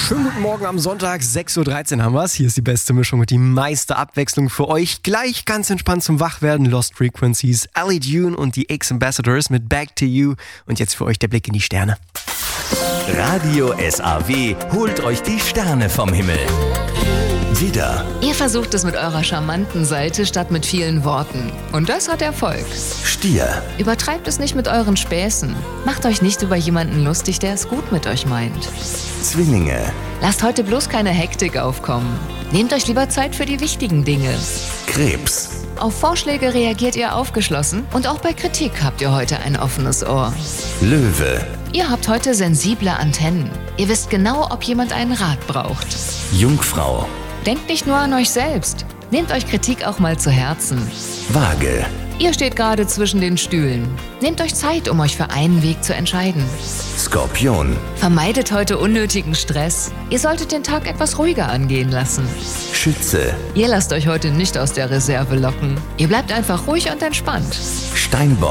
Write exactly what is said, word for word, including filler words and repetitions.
Schönen guten Morgen am Sonntag, sechs Uhr dreizehn haben wir's. Hier ist die beste Mischung und die meiste Abwechslung für euch. Gleich ganz entspannt zum Wachwerden. Lost Frequencies, Ellie Dune und die X-Ambassadors mit Back to You. Und jetzt für euch der Blick in die Sterne. Radio S A W holt euch die Sterne vom Himmel. Widder, Ihr versucht es mit eurer charmanten Seite statt mit vielen Worten. Und das hat Erfolg. Stier, Übertreibt es nicht mit euren Späßen. Macht euch nicht über jemanden lustig, der es gut mit euch meint. Zwillinge, Lasst heute bloß keine Hektik aufkommen. Nehmt euch lieber Zeit für die wichtigen Dinge. Krebs, Auf Vorschläge reagiert ihr aufgeschlossen und auch bei Kritik habt ihr heute ein offenes Ohr. Löwe, Ihr habt heute sensible Antennen. Ihr wisst genau, ob jemand einen Rat braucht. Jungfrau, Denkt nicht nur an euch selbst. Nehmt euch Kritik auch mal zu Herzen. Waage, Ihr steht gerade zwischen den Stühlen. Nehmt euch Zeit, um euch für einen Weg zu entscheiden. Skorpion, Vermeidet heute unnötigen Stress. Ihr solltet den Tag etwas ruhiger angehen lassen. Schütze, Ihr lasst euch heute nicht aus der Reserve locken. Ihr bleibt einfach ruhig und entspannt. Steinbock.